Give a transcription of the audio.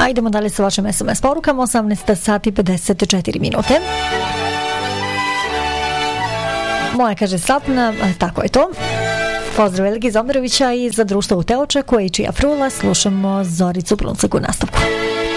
A idemo dalje sa vašim SMS porukama. 18 sati 54 minute. Moja kaže Sapna, tako je to. Pozdrav Elgi Zomirovića i za društvo u Teočeku i čija frula slušamo Zoricu Bruncek u nastavku.